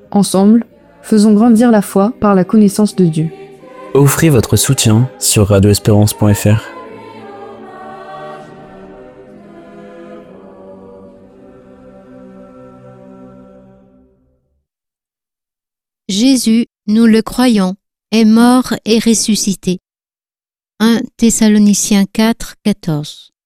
Ensemble, faisons grandir la foi par la connaissance de Dieu. Offrez votre soutien sur radioespérance.fr. Jésus, nous le croyons, est mort et ressuscité. 1 Thessaloniciens 4, 14.